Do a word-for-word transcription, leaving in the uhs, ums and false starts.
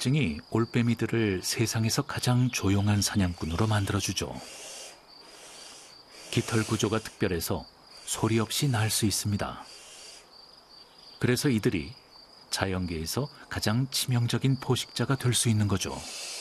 특징이 올빼미들을 세상에서 가장 조용한 사냥꾼으로 만들어주죠. 깃털 구조가 특별해서 소리 없이 날 수 있습니다. 그래서 이들이 자연계에서 가장 치명적인 포식자가 될 수 있는 거죠.